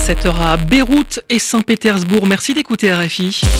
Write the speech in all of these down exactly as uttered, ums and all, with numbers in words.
sept heures à Beyrouth et Saint-Pétersbourg. Merci d'écouter R F I.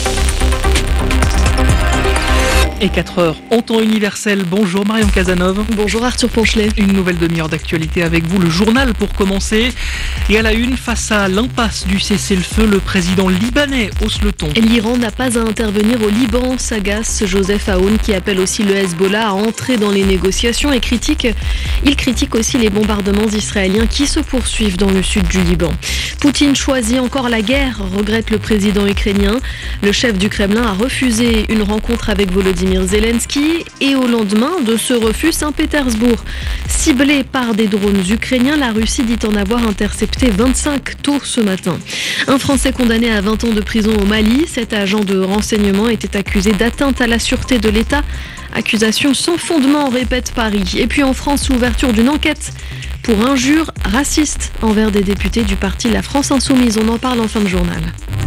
Et quatre heures en temps universel. Bonjour Marion Casanov. Bonjour Arthur Ponchelet. Une nouvelle demi-heure d'actualité avec vous, le journal pour commencer. Et à la une, face à l'impasse du cessez-le-feu, le président libanais hausse le ton. L'Iran n'a pas à intervenir au Liban, s'agace Joseph Aoun, qui appelle aussi le Hezbollah à entrer dans les négociations et critique, il critique aussi les bombardements israéliens qui se poursuivent dans le sud du Liban. Poutine choisit encore la guerre, regrette le président ukrainien. Le chef du Kremlin a refusé une rencontre avec Volodymyr Zelensky et au lendemain de ce refus, Saint-Pétersbourg. Ciblé par des drones ukrainiens, la Russie dit en avoir intercepté vingt-cinq tôt ce matin. Un Français condamné à vingt ans de prison au Mali, cet agent de renseignement était accusé d'atteinte à la sûreté de l'État. Accusation sans fondement, répète Paris. Et puis en France, l'ouverture d'une enquête pour injures racistes envers des députés du parti La France Insoumise. On en parle en fin de journal.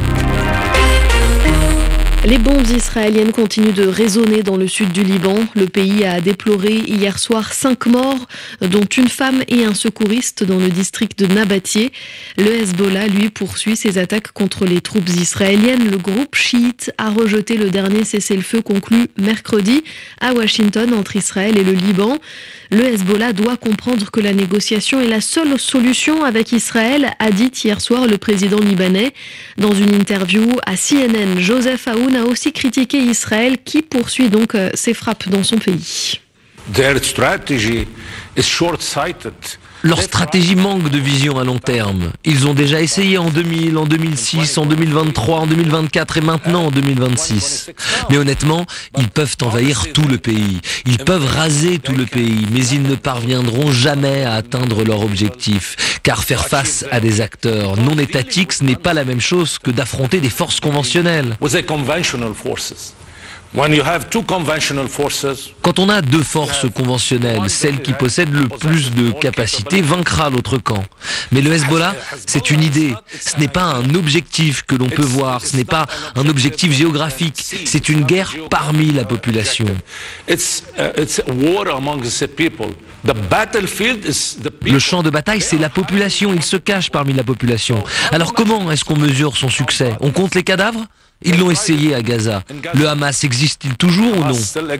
Les bombes israéliennes continuent de résonner dans le sud du Liban. Le pays a déploré hier soir cinq morts, dont une femme et un secouriste dans le district de Nabatieh. Le Hezbollah, lui, poursuit ses attaques contre les troupes israéliennes. Le groupe chiite a rejeté le dernier cessez-le-feu conclu mercredi à Washington entre Israël et le Liban. Le Hezbollah doit comprendre que la négociation est la seule solution avec Israël, a dit hier soir le président libanais. Dans une interview à C N N, Joseph Aoun a aussi critiqué Israël qui poursuit donc ses frappes dans son pays. Their strategy is short-sighted. Leur stratégie manque de vision à long terme. Ils ont déjà essayé en deux mille, en deux mille six, en deux mille vingt-trois, en deux mille vingt-quatre et maintenant en deux mille vingt-six. Mais honnêtement, ils peuvent envahir tout le pays. Ils peuvent raser tout le pays, mais ils ne parviendront jamais à atteindre leur objectif. Car faire face à des acteurs non étatiques, ce n'est pas la même chose que d'affronter des forces conventionnelles. Quand on a deux forces conventionnelles, celle qui possède le plus de capacités vaincra l'autre camp. Mais le Hezbollah, c'est une idée. Ce n'est pas un objectif que l'on peut voir. Ce n'est pas un objectif géographique. C'est une guerre parmi la population. Le champ de bataille, c'est la population. Il se cache parmi la population. Alors comment est-ce qu'on mesure son succès? On compte les cadavres? Ils l'ont essayé à Gaza. Le Hamas existe-t-il toujours ou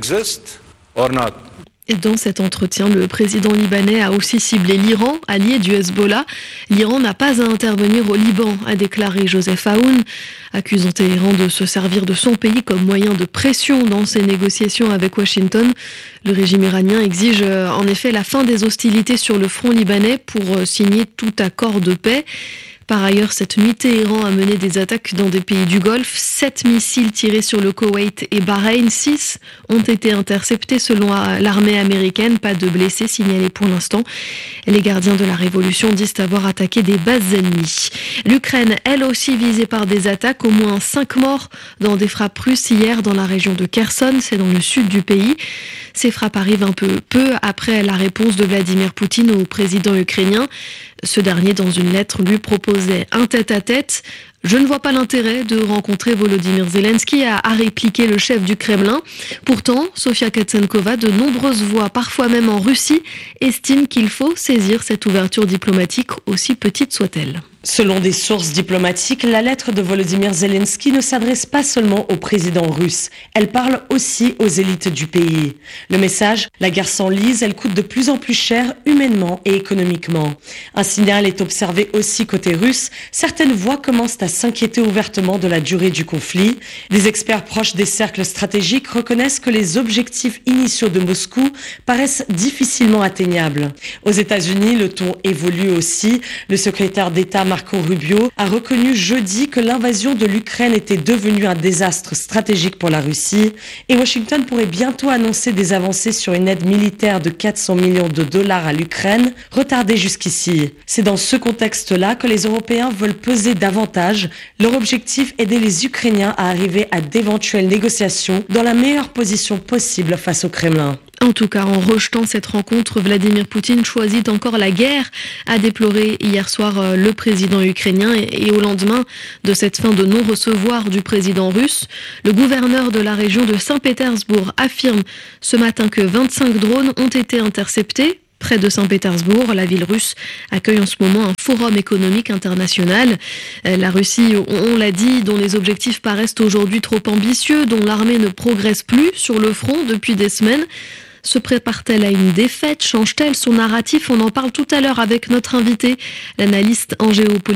non? Et dans cet entretien, le président libanais a aussi ciblé l'Iran, allié du Hezbollah. L'Iran n'a pas à intervenir au Liban, a déclaré Joseph Aoun, accusant Téhéran de se servir de son pays comme moyen de pression dans ses négociations avec Washington. Le régime iranien exige en effet la fin des hostilités sur le front libanais pour signer tout accord de paix. Par ailleurs, cette nuit, Téhéran a mené des attaques dans des pays du Golfe. Sept missiles tirés sur le Koweït et Bahreïn. Six ont été interceptés selon l'armée américaine. Pas de blessés signalés pour l'instant. Les gardiens de la révolution disent avoir attaqué des bases ennemies. L'Ukraine, elle aussi visée par des attaques. Au moins cinq morts dans des frappes russes hier dans la région de Kherson. C'est dans le sud du pays. Ces frappes arrivent un peu, peu après la réponse de Vladimir Poutine au président ukrainien. Ce dernier, dans une lettre, lui proposait un tête-à-tête. Je ne vois pas l'intérêt de rencontrer Volodymyr Zelensky, a, a répliqué le chef du Kremlin. Pourtant, Sofia Katsenkova, de nombreuses voix, parfois même en Russie, estiment qu'il faut saisir cette ouverture diplomatique, aussi petite soit-elle. Selon des sources diplomatiques, la lettre de Volodymyr Zelensky ne s'adresse pas seulement au président russe. Elle parle aussi aux élites du pays. Le message, la guerre s'enlise, elle coûte de plus en plus cher humainement et économiquement. Un signal est observé aussi côté russe. Certaines voix commencent à s'inquiéter ouvertement de la durée du conflit. Des experts proches des cercles stratégiques reconnaissent que les objectifs initiaux de Moscou paraissent difficilement atteignables. Aux États-Unis, le ton évolue aussi. Le secrétaire d'État Marco Rubio a reconnu jeudi que l'invasion de l'Ukraine était devenue un désastre stratégique pour la Russie et Washington pourrait bientôt annoncer des avancées sur une aide militaire de quatre cents millions de dollars à l'Ukraine, retardée jusqu'ici. C'est dans ce contexte-là que les Européens veulent peser davantage. Leur objectif, aider les Ukrainiens à arriver à d'éventuelles négociations dans la meilleure position possible face au Kremlin. En tout cas, en rejetant cette rencontre, Vladimir Poutine choisit encore la guerre, a déploré hier soir le président ukrainien. Et au lendemain de cette fin de non-recevoir du président russe, le gouverneur de la région de Saint-Pétersbourg affirme ce matin que vingt-cinq drones ont été interceptés près de Saint-Pétersbourg. La ville russe accueille en ce moment un forum économique international. La Russie, on l'a dit, dont les objectifs paraissent aujourd'hui trop ambitieux, dont l'armée ne progresse plus sur le front depuis des semaines. Se prépare-t-elle à une défaite? Change-t-elle son narratif? On en parle tout à l'heure avec notre invitée, l'analyste en,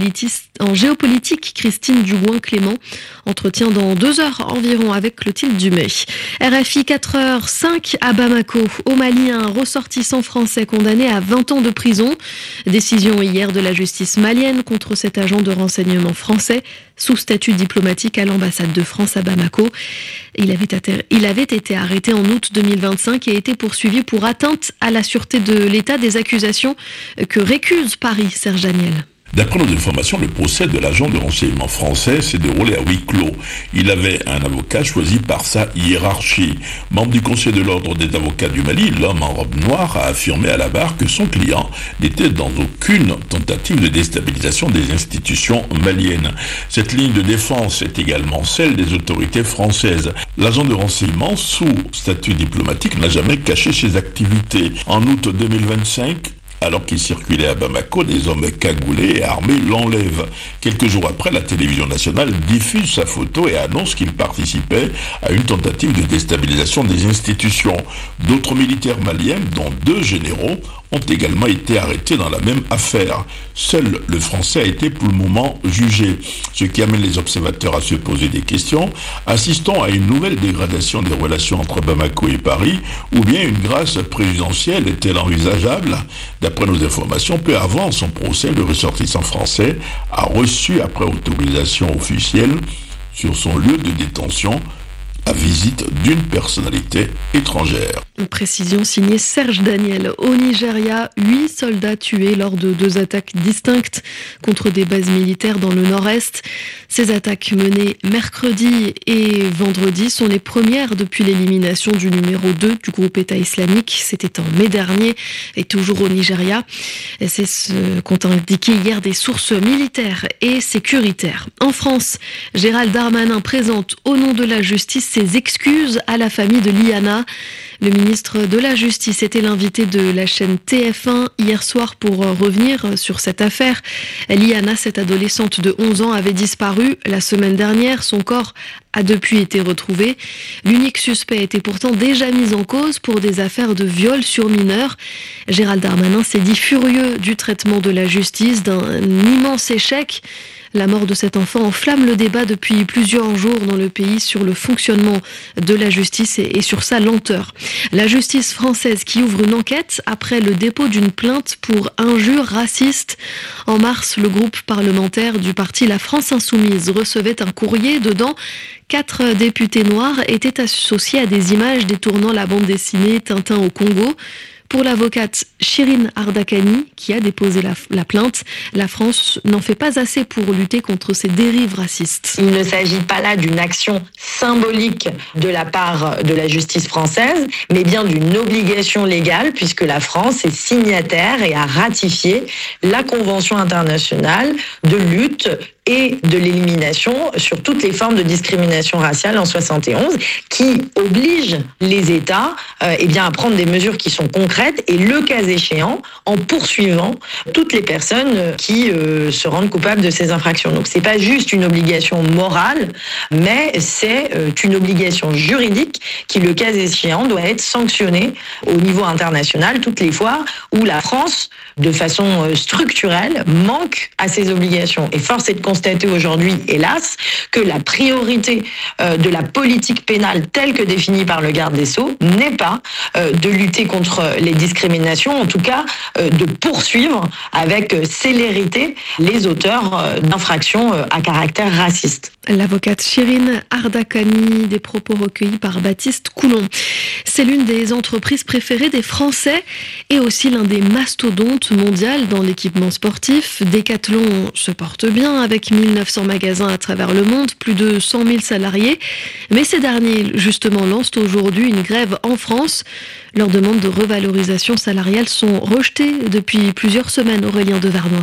en géopolitique Christine Dugouin-Clément. Entretien dans deux heures environ avec Clotilde Dumay. R F I quatre heures cinq à Bamako. Au Mali, un ressortissant français condamné à vingt ans de prison. Décision hier de la justice malienne contre cet agent de renseignement français sous statut diplomatique à l'ambassade de France à Bamako. Il avait, il avait été arrêté en août deux mille vingt-cinq et a été poursuivi pour atteinte à la sûreté de l'État, des accusations que récuse Paris. Serge Daniel. D'après nos informations, le procès de l'agent de renseignement français s'est déroulé à huis clos. Il avait un avocat choisi par sa hiérarchie. Membre du Conseil de l'Ordre des avocats du Mali, l'homme en robe noire a affirmé à la barre que son client n'était dans aucune tentative de déstabilisation des institutions maliennes. Cette ligne de défense est également celle des autorités françaises. L'agent de renseignement, sous statut diplomatique, n'a jamais caché ses activités. En août deux mille vingt-cinq, alors qu'il circulait à Bamako, des hommes cagoulés et armés l'enlèvent. Quelques jours après, la télévision nationale diffuse sa photo et annonce qu'il participait à une tentative de déstabilisation des institutions. D'autres militaires maliens, dont deux généraux, ont également été arrêtés dans la même affaire. Seul le Français a été pour le moment jugé, ce qui amène les observateurs à se poser des questions. Assistons à une nouvelle dégradation des relations entre Bamako et Paris, ou bien une grâce présidentielle est-elle envisageable? D'après nos informations, peu avant son procès, le ressortissant français a reçu, après autorisation officielle, sur son lieu de détention, à visite d'une personnalité étrangère. Une précision signée Serge Daniel. Au Nigeria, huit soldats tués lors de deux attaques distinctes contre des bases militaires dans le nord-est. Ces attaques menées mercredi et vendredi sont les premières depuis l'élimination du numéro deux du groupe État islamique. C'était en mai dernier et toujours au Nigeria. Et c'est ce qu'ont indiqué hier des sources militaires et sécuritaires. En France, Gérald Darmanin présente au nom de la justice ses excuses à la famille de Liana. Le ministre de la Justice était l'invité de la chaîne T F un hier soir pour revenir sur cette affaire. Liana, cette adolescente de onze ans, avait disparu la semaine dernière. Son corps a depuis été retrouvé. L'unique suspect était pourtant déjà mis en cause pour des affaires de viol sur mineurs. Gérald Darmanin s'est dit furieux du traitement de la justice, d'un immense échec. La mort de cet enfant enflamme le débat depuis plusieurs jours dans le pays sur le fonctionnement de la justice et sur sa lenteur. La justice française qui ouvre une enquête après le dépôt d'une plainte pour injures racistes. En mars, le groupe parlementaire du parti La France Insoumise recevait un courrier. Dedans, quatre députés noirs étaient associés à des images détournant la bande dessinée Tintin au Congo. Pour l'avocate Chirine Ardakani, qui a déposé la, la plainte, la France n'en fait pas assez pour lutter contre ces dérives racistes. Il ne s'agit pas là d'une action symbolique de la part de la justice française, mais bien d'une obligation légale, puisque la France est signataire et a ratifié la Convention internationale de lutte et de l'élimination sur toutes les formes de discrimination raciale en soixante et onze, qui oblige les États euh, eh bien, à prendre des mesures qui sont concrètes et, le cas échéant, en poursuivant toutes les personnes qui euh, se rendent coupables de ces infractions. Donc c'est pas juste une obligation morale, mais c'est euh, une obligation juridique qui, le cas échéant, doit être sanctionnée au niveau international toutes les fois où la France, de façon structurelle, manque à ses obligations. Et force est de constater aujourd'hui, hélas, que la priorité euh, de la politique pénale telle que définie par le garde des Sceaux n'est pas euh, de lutter contre les discriminations, en tout cas euh, de poursuivre avec euh, célérité les auteurs euh, d'infractions euh, à caractère raciste. L'avocate Chirine Ardakani, des propos recueillis par Baptiste Coulon. C'est l'une des entreprises préférées des Français et aussi l'un des mastodontes mondial dans l'équipement sportif. Decathlon se porte bien avec mille neuf cents magasins à travers le monde, plus de cent mille salariés. Mais ces derniers, justement, lancent aujourd'hui une grève en France. Leurs demandes de revalorisation salariale sont rejetées depuis plusieurs semaines. Aurélien Devernois.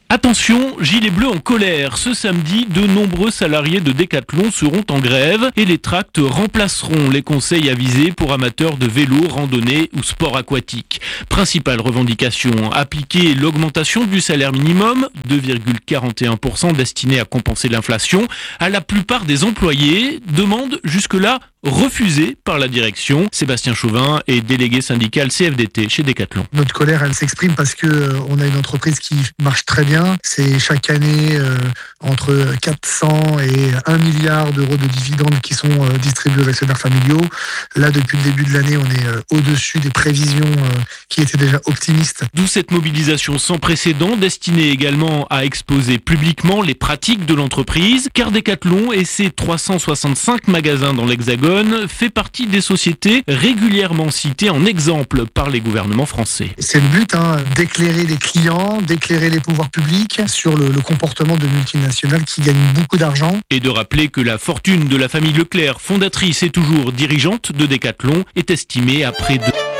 Attention, gilets bleus en colère. Ce samedi, de nombreux salariés de Decathlon seront en grève et les tracts remplaceront les conseils avisés pour amateurs de vélo, randonnée ou sport aquatique. Principale revendication, appliquer l'augmentation du salaire minimum, deux virgule quarante et un pour cent destiné à compenser l'inflation, à la plupart des employés. Demande jusque-là refusée par la direction. Sébastien Chauvin est délégué syndical C F D T chez Decathlon. Notre colère, elle s'exprime parce que euh, on a une entreprise qui marche très bien. C'est chaque année euh, entre quatre cents et un milliard d'euros de dividendes qui sont euh, distribués aux actionnaires familiaux. Là, depuis le début de l'année, on est euh, au-dessus des prévisions euh, qui étaient déjà optimistes. D'où cette mobilisation sans précédent, destinée également à exposer publiquement les pratiques de l'entreprise, car Decathlon et ses trois cent soixante-cinq magasins dans l'Hexagone fait partie des sociétés régulièrement citées en exemple par les gouvernements français. C'est le but, hein, d'éclairer les clients, d'éclairer les pouvoirs publics sur le, le comportement de multinationales qui gagnent beaucoup d'argent. Et de rappeler que la fortune de la famille Leclerc, fondatrice et toujours dirigeante de Decathlon, est estimée à près de...